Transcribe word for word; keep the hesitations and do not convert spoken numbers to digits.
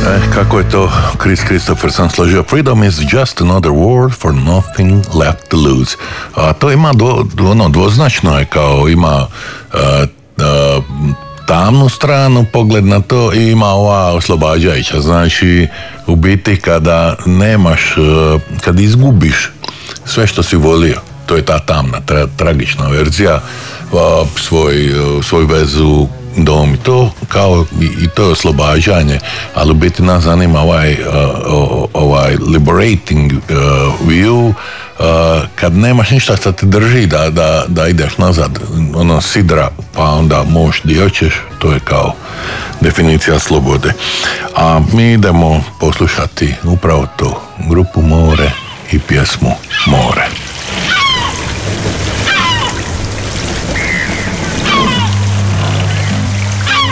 Eh, kako je to Chris Christopherson složio? Freedom is just another word for nothing left to lose. A to ima do, ono, dvoznačno je, kao ima uh, uh, tamnu stranu, pogled na to, i ima ova oslobađajuća. Znači, u biti kada nemaš, uh, kad izgubiš sve što si volio, to je ta tamna, tra, tragična verzija, uh, svoj, uh, svoju vezu, dom i to, kao i, i to je oslobađanje, ali u biti nas zanima ovaj, uh, ovaj liberating uh, view, uh, kad nemaš ništa što te drži da, da, da ideš nazad, ono sidra, pa onda možeš di hoćeš, to je kao definicija slobode. A mi idemo poslušati upravo to, grupu More i pjesmu More.